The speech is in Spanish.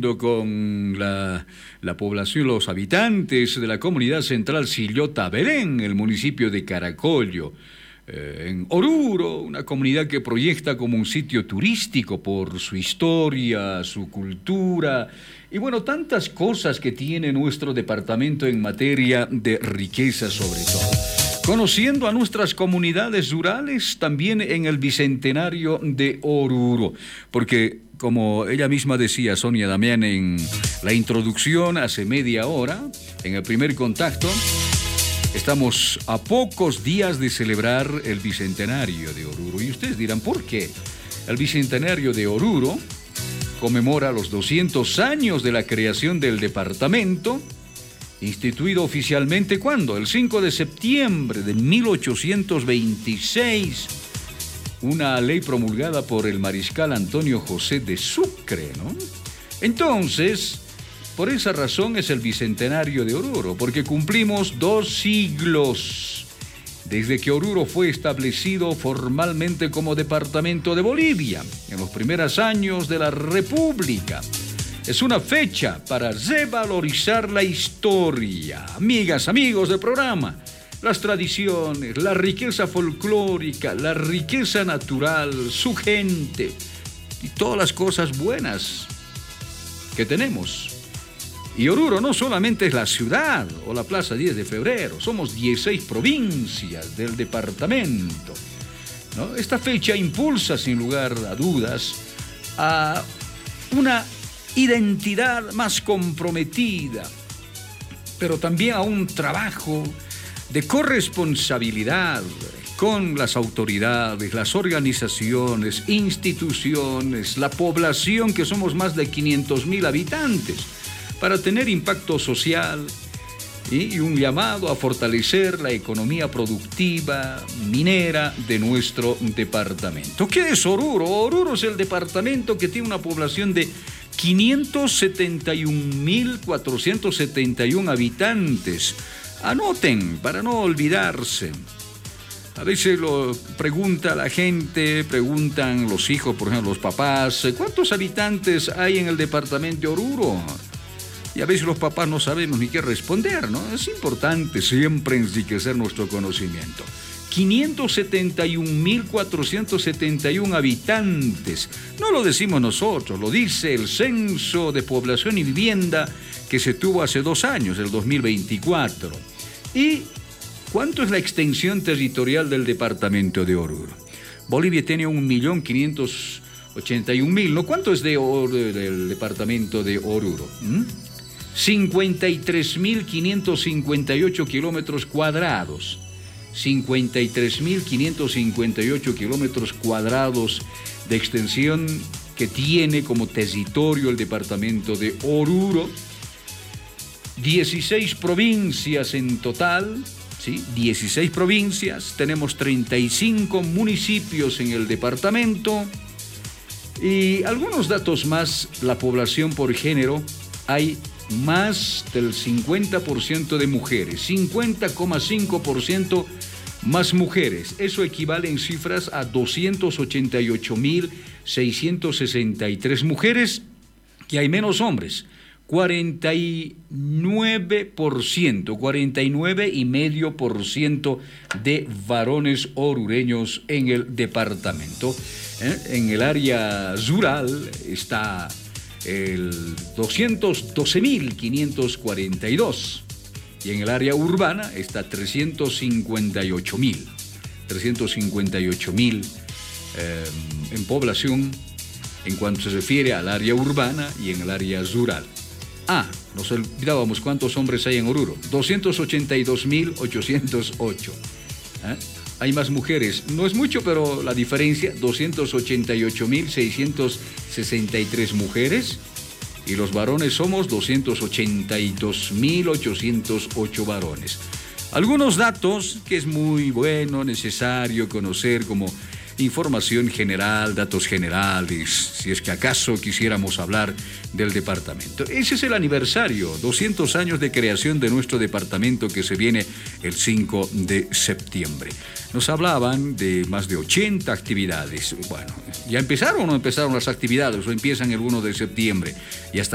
Con la población, los habitantes de la comunidad central Sillota Belén, el municipio de Caracollo, en Oruro, una comunidad que proyecta como un sitio turístico por su historia, su cultura y bueno, tantas cosas que tiene nuestro departamento en materia de riqueza sobre todo. Conociendo a nuestras comunidades rurales también en el Bicentenario de Oruro, porque como ella misma decía, Sonia Damián, en la introducción hace media hora, en el primer contacto, estamos a pocos días de celebrar el Bicentenario de Oruro. Y ustedes dirán, ¿por qué? El Bicentenario de Oruro conmemora los 200 años de la creación del departamento, instituido oficialmente, ¿cuándo? El 5 de septiembre de 1826, una ley promulgada por el mariscal Antonio José de Sucre, ¿no? Entonces, por esa razón es el Bicentenario de Oruro, porque cumplimos 2 siglos desde que Oruro fue establecido formalmente como departamento de Bolivia, en los primeros años de la República. Es una fecha para revalorizar la historia. Amigas, amigos del programa, las tradiciones, la riqueza folclórica, la riqueza natural, su gente y todas las cosas buenas que tenemos. Y Oruro no solamente es la ciudad o la Plaza 10 de Febrero, somos 16 provincias del departamento, ¿no? Esta fecha impulsa, sin lugar a dudas, a una identidad más comprometida, pero también a un trabajo de corresponsabilidad con las autoridades, las organizaciones, instituciones, la población, que somos más de 500,000 habitantes, para tener impacto social y un llamado a fortalecer la economía productiva minera de nuestro departamento. ¿Qué es Oruro? Oruro es el departamento que tiene una población de 571,471 habitantes. Anoten, para no olvidarse. A veces lo pregunta la gente, preguntan los hijos, por ejemplo, los papás, ¿cuántos habitantes hay en el departamento de Oruro? Y a veces los papás no sabemos ni qué responder, ¿no? Es importante siempre enriquecer nuestro conocimiento. 571,471 habitantes. No lo decimos nosotros, lo dice el Censo de Población y Vivienda que se tuvo hace 2 años, el 2024. ¿Y cuánto es la extensión territorial del departamento de Oruro? Bolivia tiene 1,581,000, ¿no? ¿Cuánto es del departamento de Oruro? 53,558 kilómetros cuadrados. 53,558 kilómetros cuadrados de extensión que tiene como territorio el departamento de Oruro. 16 provincias en total, ¿sí? 16 provincias, tenemos 35 municipios en el departamento. Y algunos datos más, la población por género, hay más del 50% de mujeres, 50,5% más mujeres. Eso equivale en cifras a 288,663 mujeres, y hay menos hombres, 49,5% de varones orureños en el departamento. En el área rural está el 212,542 y en el área urbana está 358,000 en población en cuanto se refiere al área urbana y en el área rural. Nos olvidábamos cuántos hombres hay en Oruro, 282,808. Hay más mujeres, no es mucho, pero la diferencia, 288,663 mujeres, y los varones somos 282,808 varones. Algunos datos que es muy bueno, necesario conocer como información general, datos generales, si es que acaso quisiéramos hablar del departamento. Ese es el aniversario, 200 años de creación de nuestro departamento que se viene el 5 de septiembre. Nos hablaban de más de 80 actividades. Bueno, ¿ya empezaron o no empezaron las actividades o empiezan el 1 de septiembre? Y hasta